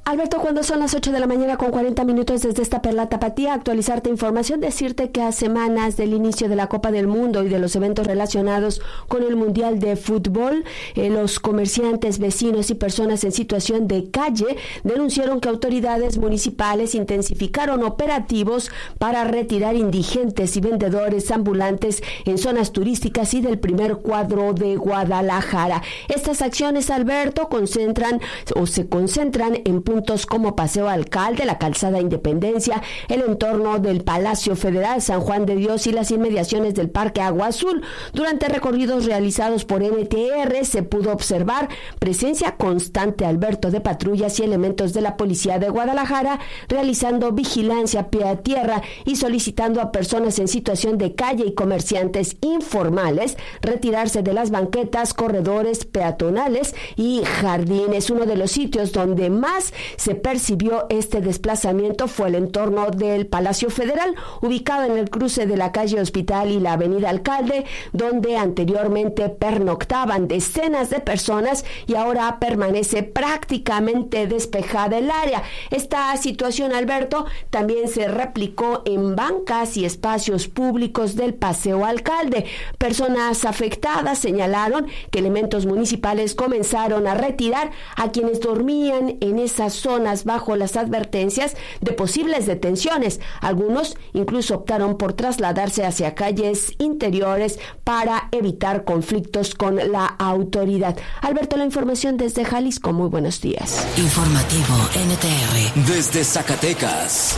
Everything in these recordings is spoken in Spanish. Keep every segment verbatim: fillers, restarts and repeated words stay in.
Alberto, cuando son las ocho de la mañana con cuarenta minutos desde esta Perla Tapatía, actualizarte información, decirte que a semanas del inicio de la Copa del Mundo y de los eventos relacionados con el Mundial de Fútbol, eh, los comerciantes, vecinos y personas en situación de calle denunciaron que autoridades municipales intensificaron operativos para retirar indigentes y vendedores ambulantes en zonas turísticas y del primer cuadro de Guadalajara. Estas acciones, Alberto, concentran o se concentran en puntos como Paseo Alcalde, la Calzada Independencia, el entorno del Palacio Federal, San Juan de Dios y las inmediaciones del Parque Agua Azul. Durante recorridos realizados por N T R se pudo observar presencia constante, Alberto, de patrullas y elementos de la Policía de Guadalajara realizando vigilancia pie a tierra y solicitando a personas en situación de calle y comerciantes informales retirarse de las banquetas, corredores peatonales y jardines. Uno de los sitios donde más se percibió este desplazamiento fue el entorno del Palacio Federal, ubicado en el cruce de la calle Hospital y la avenida Alcalde, donde anteriormente pernoctaban decenas de personas y ahora permanece prácticamente despejada el área. Esta situación, Alberto, también se replicó en bancas y espacios públicos del Paseo Alcalde. Personas afectadas señalaron que elementos municipales comenzaron a retirar a quienes dormían en esas zonas bajo las advertencias de posibles detenciones. Algunos incluso optaron por trasladarse hacia calles interiores para evitar conflictos con la autoridad. Alberto, la información desde Jalisco. Muy buenos días. Informativo N T R desde Zacatecas.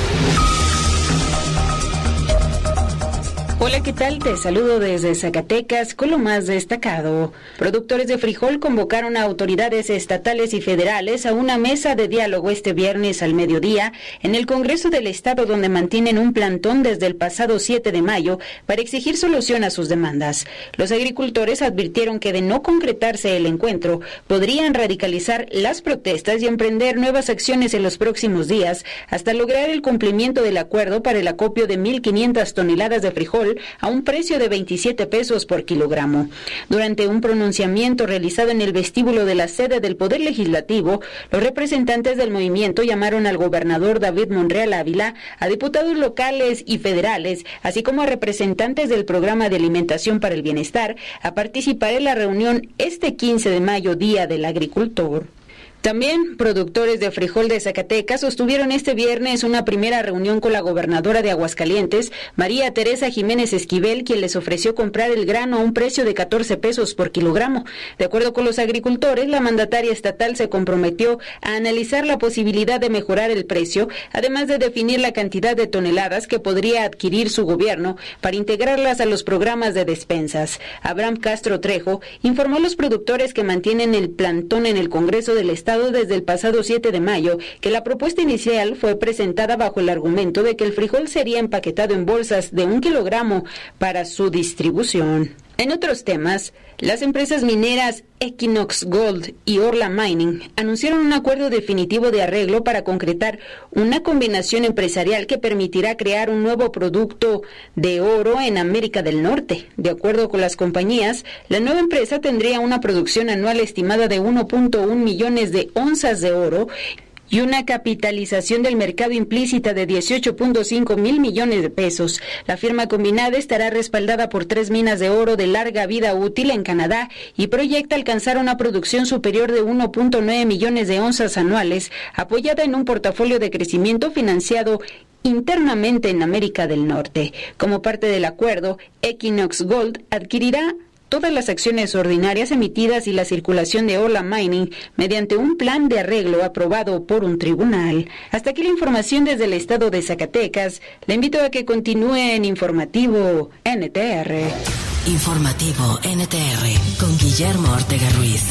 Hola, ¿qué tal? Te saludo desde Zacatecas con lo más destacado. Productores de frijol convocaron a autoridades estatales y federales a una mesa de diálogo este viernes al mediodía en el Congreso del Estado, donde mantienen un plantón desde el pasado siete de mayo para exigir solución a sus demandas. Los agricultores advirtieron que de no concretarse el encuentro, podrían radicalizar las protestas y emprender nuevas acciones en los próximos días hasta lograr el cumplimiento del acuerdo para el acopio de mil quinientas toneladas de frijol a un precio de veintisiete pesos por kilogramo. Durante un pronunciamiento realizado en el vestíbulo de la sede del Poder Legislativo, los representantes del movimiento llamaron al gobernador David Monreal Ávila, a diputados locales y federales, así como a representantes del Programa de Alimentación para el Bienestar, a participar en la reunión este quince de mayo, Día del Agricultor. También productores de frijol de Zacatecas sostuvieron este viernes una primera reunión con la gobernadora de Aguascalientes, María Teresa Jiménez Esquivel, quien les ofreció comprar el grano a un precio de catorce pesos por kilogramo. De acuerdo con los agricultores, la mandataria estatal se comprometió a analizar la posibilidad de mejorar el precio, además de definir la cantidad de toneladas que podría adquirir su gobierno para integrarlas a los programas de despensas. Abraham Castro Trejo informó a los productores que mantienen el plantón en el Congreso del Estado desde el pasado siete de mayo que la propuesta inicial fue presentada bajo el argumento de que el frijol sería empaquetado en bolsas de un kilogramo para su distribución. En otros temas, las empresas mineras Equinox Gold y Orla Mining anunciaron un acuerdo definitivo de arreglo para concretar una combinación empresarial que permitirá crear un nuevo producto de oro en América del Norte. De acuerdo con las compañías, la nueva empresa tendría una producción anual estimada de uno punto uno millones de onzas de oro y una capitalización del mercado implícita de dieciocho punto cinco mil millones de pesos. La firma combinada estará respaldada por tres minas de oro de larga vida útil en Canadá y proyecta alcanzar una producción superior de uno punto nueve millones de onzas anuales, apoyada en un portafolio de crecimiento financiado internamente en América del Norte. Como parte del acuerdo, Equinox Gold adquirirá todas las acciones ordinarias emitidas y la circulación de Orla Mining mediante un plan de arreglo aprobado por un tribunal. Hasta aquí la información desde el estado de Zacatecas. Le invito a que continúe en Informativo N T R. Informativo N T R con Guillermo Ortega Ruiz.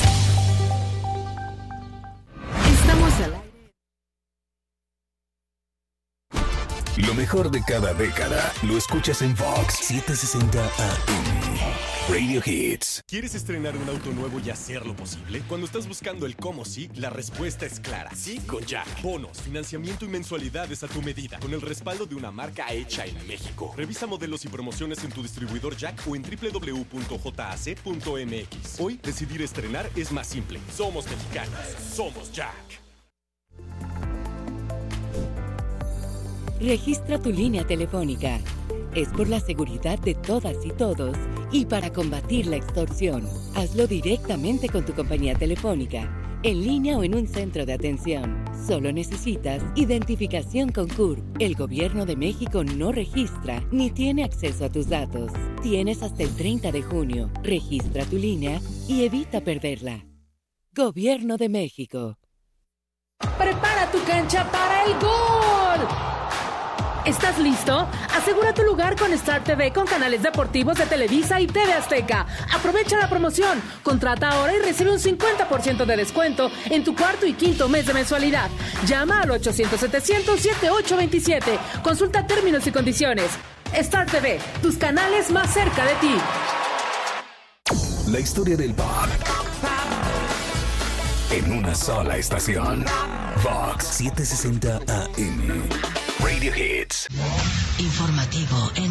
Estamos al aire. Lo mejor de cada década lo escuchas en Vox setecientos sesenta A M. Radio Hits. ¿Quieres estrenar un auto nuevo y hacerlo posible? Cuando estás buscando el cómo sí, la respuesta es clara. Sí con Jack. Bonos, financiamiento y mensualidades a tu medida, con el respaldo de una marca hecha en México. Revisa modelos y promociones en tu distribuidor Jack o en doble u doble u doble u punto jac punto m x. Hoy, decidir estrenar es más simple. Somos mexicanos. Somos Jack. Registra tu línea telefónica. Es por la seguridad de todas y todos y para combatir la extorsión. Hazlo directamente con tu compañía telefónica, en línea o en un centro de atención. Solo necesitas identificación con C U R. El Gobierno de México no registra ni tiene acceso a tus datos. Tienes hasta el treinta de junio. Registra tu línea y evita perderla. Gobierno de México. ¡Prepara tu cancha para el gol! ¿Estás listo? Asegura tu lugar con Star T V con canales deportivos de Televisa y T V Azteca. Aprovecha la promoción. Contrata ahora y recibe un cincuenta por ciento de descuento en tu cuarto y quinto mes de mensualidad. Llama al ochocientos setecientos setenta y ocho veintisiete. Consulta términos y condiciones. Star T V, tus canales más cerca de ti. La historia del pop en una sola estación. Vox setecientos sesenta A M. Radio Hits. Informativo en